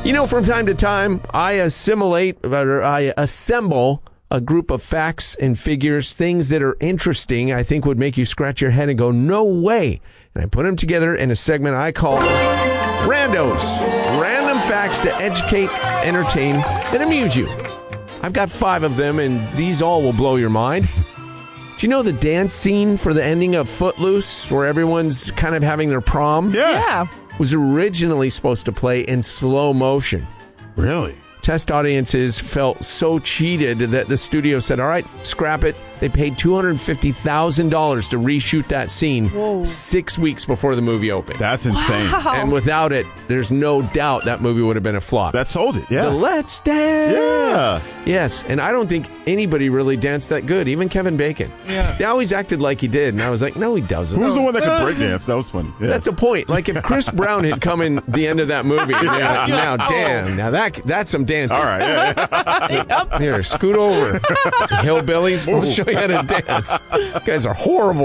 You know, from time to time, I assemble a group of facts and figures, things that are interesting, I think would make you scratch your head and go, no way. And I put them together in a segment I call Randos. Random facts to educate, entertain, and amuse you. I've got 5 of them, and these all will blow your mind. Do you know the dance scene for the ending of Footloose, where everyone's kind of having their prom? Yeah. Was originally supposed to play in slow motion. Really? Test audiences felt so cheated that the studio said, all right, scrap it. They paid $250,000 to reshoot that scene 6 weeks before the movie opened. That's insane. Wow. And without it, there's no doubt that movie would have been a flop. That sold it, yeah. The Let's Dance. Yeah. Yes, and I don't think anybody really danced that good, even Kevin Bacon. Yeah. They always acted like he did, and I was like, no, he doesn't. Who's the one that could break dance? That was funny. Yeah. That's a point. Like if Chris Brown had come in the end of that movie, now damn, now that's some dancing. All right, yeah. Here, scoot over. Hillbillies, we'll show you how to dance. You guys are horrible.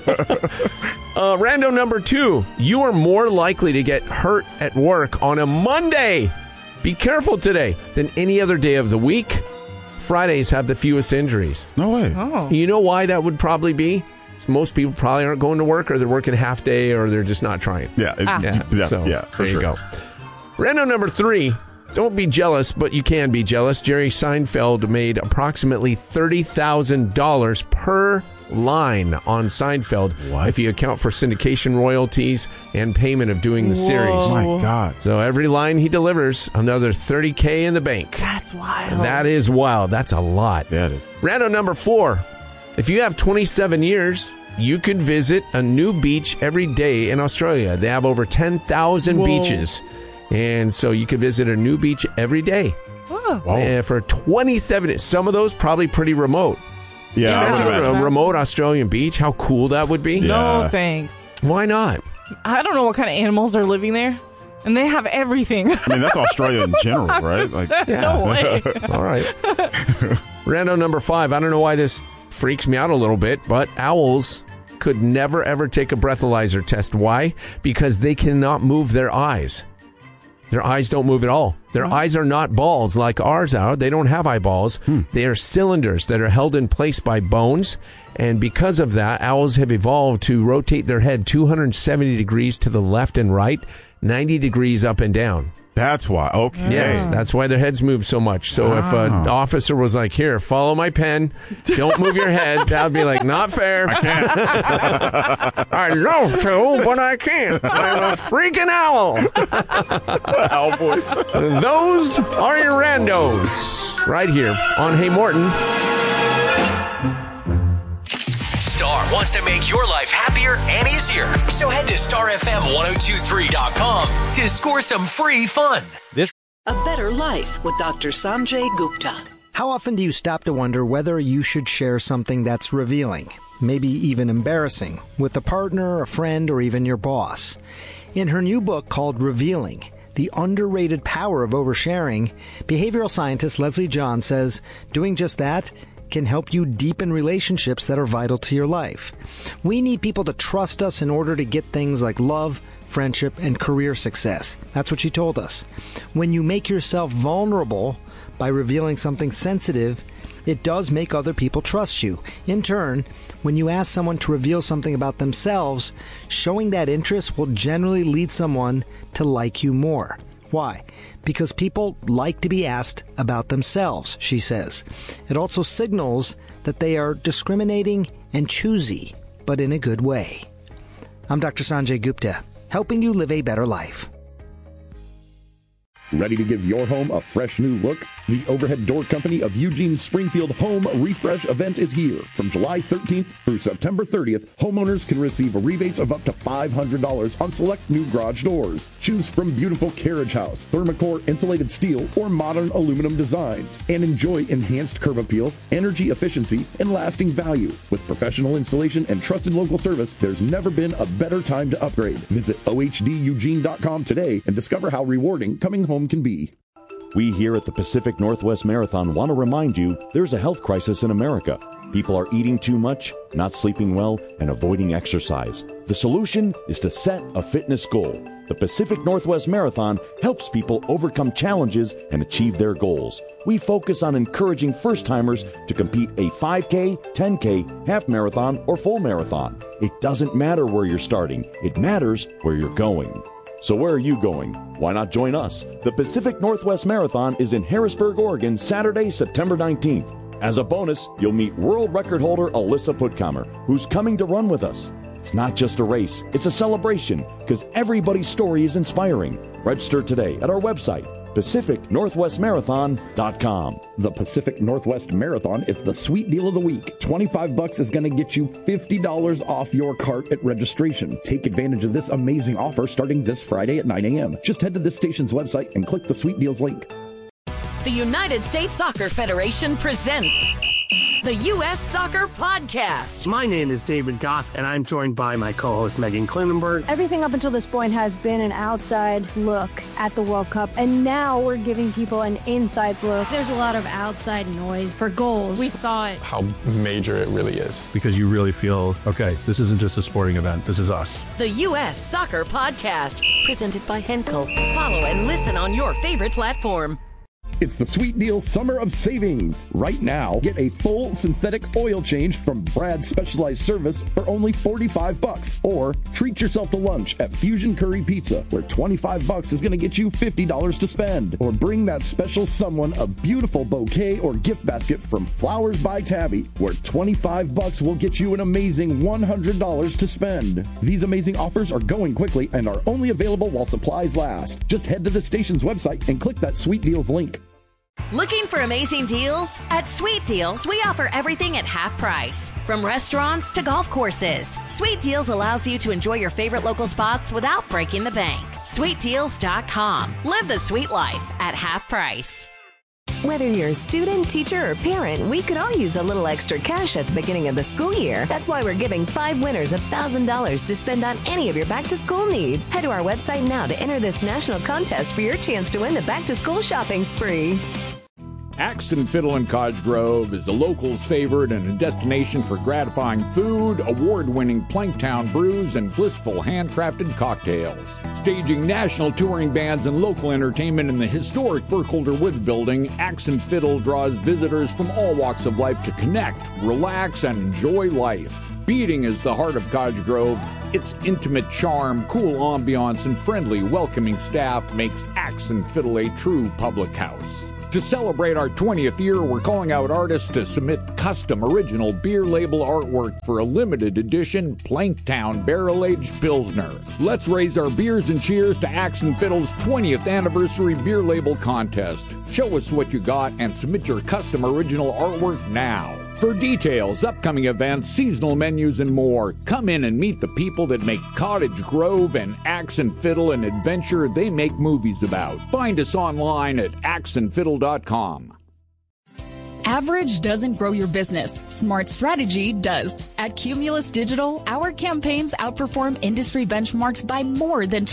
Rando number 2. You are more likely to get hurt at work on a Monday. Be careful today than any other day of the week. Fridays have the fewest injuries. No way. Oh. You know why that would probably be? Most people probably aren't going to work, or they're working half day, or they're just not trying. Yeah. So for there you sure. go. Rando number 3. Don't be jealous, but you can be jealous. Jerry Seinfeld made approximately $30,000 per line on Seinfeld. What? If you account for syndication royalties and payment of doing the series. Oh, my God. So every line he delivers, another $30K in the bank. That's wild. That is wild. That's a lot. Yeah, it is. Rando number 4. If you have 27 years, you could visit a new beach every day in Australia. They have over 10,000 beaches. And so you could visit a new beach every day. Oh. For 27. Some of those probably pretty remote. Yeah, I would Imagine imagine. a remote Australian beach. How cool that would be. Yeah. No, thanks. Why not? I don't know what kind of animals are living there. And they have everything. I mean, that's Australia in general, right? Like, No way. All right. Rando number 5. I don't know why this freaks me out a little bit, but owls could never, ever take a breathalyzer test. Why? Because they cannot move their eyes. Their eyes don't move at all. Their eyes are not balls like ours are. They don't have eyeballs. They are cylinders that are held in place by bones. And because of that, owls have evolved to rotate their head 270 degrees to the left and right, 90 degrees up and down. that's why. Okay. Yes, that's why their heads move so much. So if an officer was like, here, follow my pen, don't move your head, that would be like, not fair. I can't. I love to, but I can't. I'm a freaking owl. Owl voice. Those are your randos. Right here on Hey Morton. Star wants to make your life happier and easier. So head to starfm1023.com to score some free fun. A Better Life with Dr. Sanjay Gupta. How often do you stop to wonder whether you should share something that's revealing, maybe even embarrassing, with a partner, a friend, or even your boss? In her new book called Revealing, The Underrated Power of Oversharing, behavioral scientist Leslie John says doing just that can help you deepen relationships that are vital to your life. We need people to trust us in order to get things like love, friendship, and career success. That's what she told us. When you make yourself vulnerable by revealing something sensitive, it does make other people trust you. In turn, when you ask someone to reveal something about themselves, showing that interest will generally lead someone to like you more. Why? Because people like to be asked about themselves, she says. It also signals that they are discriminating and choosy, but in a good way. I'm Dr. Sanjay Gupta, helping you live a better life. Ready to give your home a fresh new look? The Overhead Door Company of Eugene Springfield Home Refresh event is here. From July 13th through September 30th, homeowners can receive rebates of up to $500 on select new garage doors. Choose from beautiful carriage house, Thermocore insulated steel, or modern aluminum designs, and enjoy enhanced curb appeal, energy efficiency, and lasting value. With professional installation and trusted local service, there's never been a better time to upgrade. Visit OHDEugene.com today and discover how rewarding coming home can be. We here at the Pacific Northwest Marathon want to remind you there's a health crisis in America. People are eating too much, not sleeping well, and avoiding exercise. The solution is to set a fitness goal. The Pacific Northwest Marathon helps people overcome challenges and achieve their goals. We focus on encouraging first-timers to compete a 5K, 10K, half marathon, or full marathon. It doesn't matter where you're starting. It matters where you're going. So where are you going? Why not join us? The Pacific Northwest Marathon is in Harrisburg, Oregon, Saturday, September 19th. As a bonus, you'll meet world record holder Alyssa Puttkamer, who's coming to run with us. It's not just a race, it's a celebration, because everybody's story is inspiring. Register today at our website, PacificNorthwestMarathon.com. The Pacific Northwest Marathon is the sweet deal of the week. $25 is going to get you $50 off your cart at registration. Take advantage of this amazing offer starting this Friday at 9 a.m. Just head to this station's website and click the Sweet Deals link. The United States Soccer Federation presents the U.S. Soccer Podcast. My name is David Goss, and I'm joined by my co-host Megan Klinenberg. Everything up until this point has been an outside look at the World Cup, and now we're giving people an inside look. There's a lot of outside noise for goals. We thought how major it really is. Because you really feel, okay, this isn't just a sporting event, this is us. The U.S. Soccer Podcast, presented by Henkel. Follow and listen on your favorite platform. It's the Sweet Deal Summer of Savings. Right now, get a full synthetic oil change from Brad's Specialized Service for only $45. Or treat yourself to lunch at Fusion Curry Pizza, where $25 is going to get you $50 to spend. Or bring that special someone a beautiful bouquet or gift basket from Flowers by Tabby, where $25 will get you an amazing $100 to spend. These amazing offers are going quickly and are only available while supplies last. Just head to the station's website and click that Sweet Deals link. Looking for amazing deals? At Sweet Deals, we offer everything at half price. From restaurants to golf courses, Sweet Deals allows you to enjoy your favorite local spots without breaking the bank. SweetDeals.com. Live the sweet life at half price. Whether you're a student, teacher, or parent, we could all use a little extra cash at the beginning of the school year. That's why we're giving 5 winners $1,000 to spend on any of your back-to-school needs. Head to our website now to enter this national contest for your chance to win the back-to-school shopping spree. Axe and Fiddle in Cottage Grove is the locals' favorite and a destination for gratifying food, award-winning Planktown brews, and blissful handcrafted cocktails. Staging national touring bands and local entertainment in the historic Burkholder Woods building, Axe and Fiddle draws visitors from all walks of life to connect, relax, and enjoy life. Beating is the heart of Cottage Grove. Its intimate charm, cool ambiance, and friendly, welcoming staff makes Axe and Fiddle a true public house. To celebrate our 20th year, we're calling out artists to submit custom original beer label artwork for a limited edition Planktown Barrel-Aged Pilsner. Let's raise our beers and cheers to Axe and Fiddle's 20th anniversary beer label contest. Show us what you got and submit your custom original artwork now. For details, upcoming events, seasonal menus, and more, come in and meet the people that make Cottage Grove and Axe and Fiddle an adventure they make movies about. Find us online at axeandfiddle.com. Average doesn't grow your business. Smart strategy does. At Cumulus Digital, our campaigns outperform industry benchmarks by more than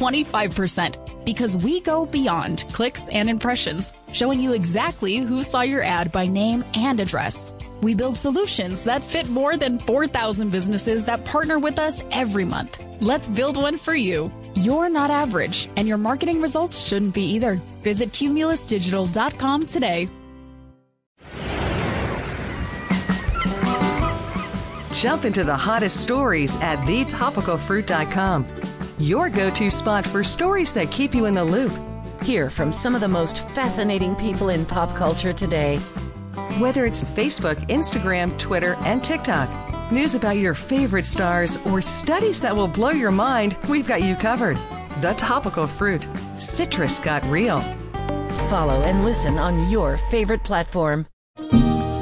25% because we go beyond clicks and impressions, showing you exactly who saw your ad by name and address. We build solutions that fit more than 4,000 businesses that partner with us every month. Let's build one for you. You're not average, and your marketing results shouldn't be either. Visit cumulusdigital.com today. Jump into the hottest stories at thetopicalfruit.com. Your go-to spot for stories that keep you in the loop. Hear from some of the most fascinating people in pop culture today. Whether it's Facebook, Instagram, Twitter, and TikTok, news about your favorite stars, or studies that will blow your mind, we've got you covered. The Topical Fruit. Citrus got real. Follow and listen on your favorite platform.